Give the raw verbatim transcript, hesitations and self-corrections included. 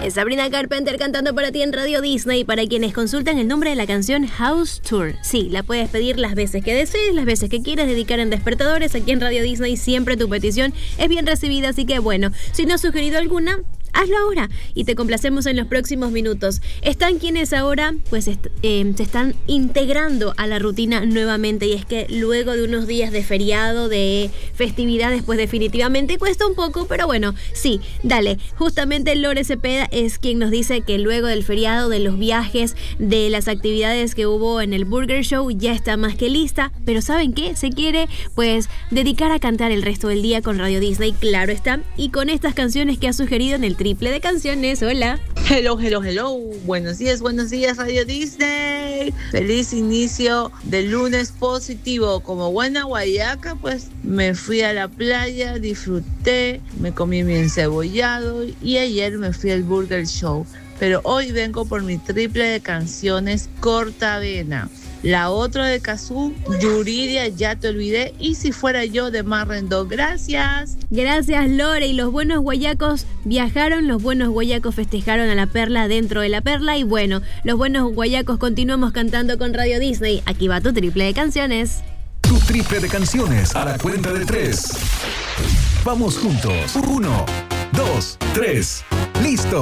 Es Sabrina Carpenter cantando para ti en Radio Disney. Para quienes consultan el nombre de la canción, House Tour. Sí, la puedes pedir las veces que desees, las veces que quieras, dedicar en Despertadores. Aquí en Radio Disney siempre tu petición es bien recibida, así que bueno, si no has sugerido alguna, hazlo ahora y te complacemos en los próximos minutos. Están quienes ahora pues est- eh, se están integrando a la rutina nuevamente, y es que luego de unos días de feriado, de festividades, pues definitivamente cuesta un poco, pero bueno, sí, dale. Justamente Lore Cepeda es quien nos dice que luego del feriado, de los viajes, de las actividades que hubo en el Burger Show, ya está más que lista, pero ¿saben qué? Se quiere pues dedicar a cantar el resto del día con Radio Disney, claro está, y con estas canciones que ha sugerido en el triple de canciones. Hola. Hello, hello, hello. Buenos días, buenos días, Radio Disney. Feliz inicio de lunes positivo. Como buena guayaca, pues me fui a la playa, disfruté, me comí mi encebollado y ayer me fui al Burger Show. Pero hoy vengo por mi triple de canciones Cortavena. La otra de Cazú, Yuridia, Ya Te Olvidé, y Si Fuera Yo de Marrendo. Gracias. Gracias, Lore. Y los buenos guayacos viajaron, los buenos guayacos festejaron a la perla dentro de la perla. Y bueno, los buenos guayacos continuamos cantando con Radio Disney. Aquí va tu triple de canciones. Tu triple de canciones a la cuenta de tres. Vamos juntos. Uno, dos, tres. ¡Listo!